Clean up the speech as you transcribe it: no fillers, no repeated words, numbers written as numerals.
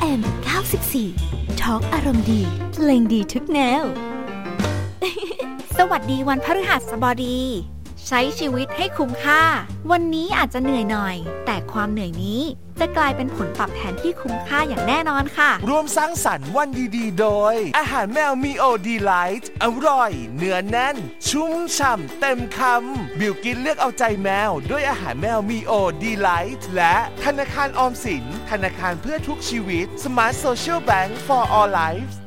FM 94 ทอล์กอารมณ์ดีเพลงดีทุกแนว สวัสดีวันพฤหัสบดีใช้ชีวิตให้คุ้มค่าวันนี้อาจจะเหนื่อยหน่อยแต่ความเหนื่อยนี้จะกลายเป็นผลตอบแทนที่คุ้มค่าอย่างแน่นอนค่ะร่วมสร้างสรรค์วันดีๆโดยอาหารแมวมีโอดีไลท์อร่อยเนื้อแน่นชุ่มฉ่ำเต็มคำบิวกินเลือกเอาใจแมวด้วยอาหารแมวมีโอดีไลท์และธนาคารออมสินธนาคารเพื่อทุกชีวิต Smart Social Bank for All Lives